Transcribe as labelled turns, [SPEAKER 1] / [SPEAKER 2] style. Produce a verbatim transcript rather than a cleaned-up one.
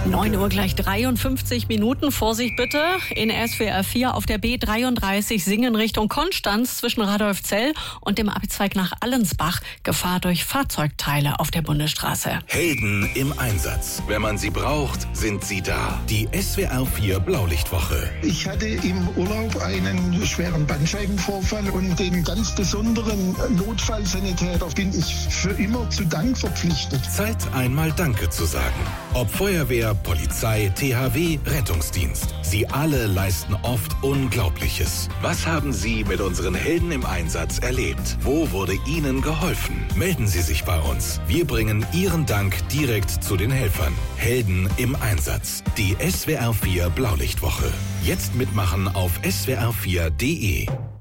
[SPEAKER 1] neun Uhr gleich dreiundfünfzig Minuten. Vorsicht bitte. In S W R vier auf der B dreiunddreißig Singen Richtung Konstanz zwischen Radolfzell und dem Abzweig nach Allensbach. Gefahr durch Fahrzeugteile auf der Bundesstraße.
[SPEAKER 2] Helden im Einsatz. Wenn man sie braucht, sind sie da. Die S W R vier Blaulichtwoche.
[SPEAKER 3] Ich hatte im Urlaub einen schweren Bandscheibenvorfall und den ganz besonderen Notfallsanitäter bin ich für immer zu Dank verpflichtet.
[SPEAKER 2] Zeit, einmal Danke zu sagen. Ob Feuerwehr, Polizei, T H W, Rettungsdienst. Sie alle leisten oft Unglaubliches. Was haben Sie mit unseren Helden im Einsatz erlebt? Wo wurde Ihnen geholfen? Melden Sie sich bei uns. Wir bringen Ihren Dank direkt zu den Helfern. Helden im Einsatz. Die S W R vier Blaulichtwoche. Jetzt mitmachen auf S W R vier punkt de.